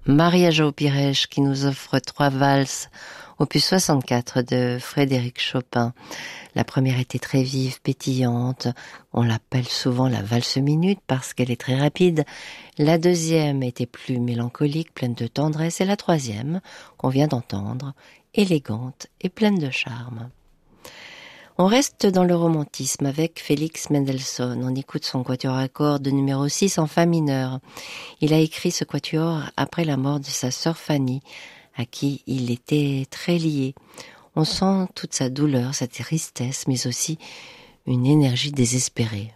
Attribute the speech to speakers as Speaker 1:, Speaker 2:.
Speaker 1: Maria Jo Pires qui nous offre 3 valses, opus 64 de Frédéric Chopin. La première était très vive, pétillante. On l'appelle souvent la valse minute parce qu'elle est très rapide. La deuxième était plus mélancolique, pleine de tendresse. Et la troisième, qu'on vient d'entendre, élégante et pleine de charme. On reste dans le romantisme avec Félix Mendelssohn. On écoute son quatuor à cordes numéro 6 en fa mineur. Il a écrit ce quatuor après la mort de sa sœur Fanny, à qui il était très lié. On sent toute sa douleur, sa tristesse, mais aussi une énergie désespérée.